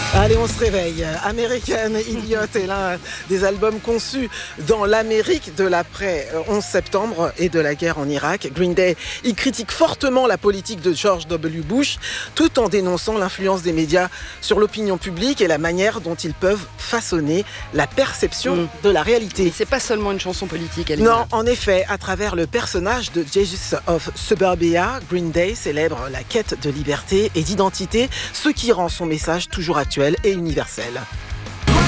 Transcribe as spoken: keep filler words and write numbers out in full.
Allez, on se réveille. American Idiot est l'un des albums conçus dans l'Amérique de l'après onze septembre et de la guerre en Irak. Green Day y critique fortement la politique de George W. Bush, tout en dénonçant l'influence des médias sur l'opinion publique et la manière dont ils peuvent façonner la perception mmh. de la réalité. Et c'est pas seulement une chanson politique, Elisa. Non, en effet, à travers le personnage de Jesus of Suburbia, Green Day célèbre la quête de liberté et d'identité, ce qui rend son message toujours actuel et universel.